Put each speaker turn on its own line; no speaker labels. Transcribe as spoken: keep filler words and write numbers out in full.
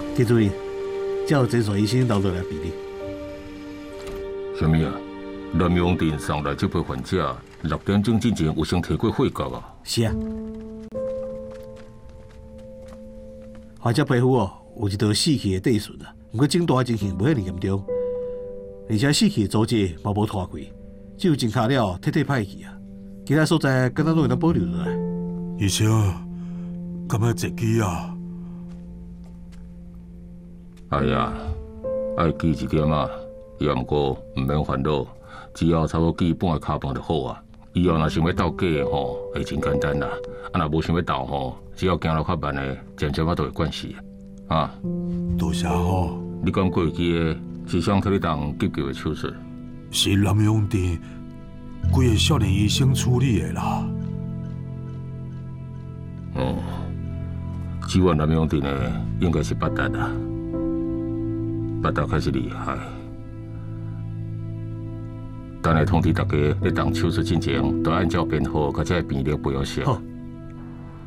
田主任，叫诊所医生到这来比例。
什么啊？南阳镇送来这批患者，六点钟之前有先提过血膏啊？
是啊。患者皮肤哦有一道死去的底损啊，不过诊断情形袂遐尼严重，而且死去的组织嘛无脱开，只有前脚了体体歹去啊，其他所在敢若拢会当保留落来。
医生，敢要坐机啊？
哎呀，爱记一点啊，也毋过毋免烦恼，只要差不多记半个卡棒就好啊。以后若想要斗假的吼，会真简单啦。啊，若无想要斗吼，只要行路较慢的，渐渐啊都会惯势啊。
多谢吼。
你讲过去的，是想替你动急救的手术？
是南阳镇几个少年医生处理的啦。
哦，支援南阳镇的应该是八达啦。八达开始厉害。等下通知大家，咧动手术之前，都按照编号，或者病历不要写。
好。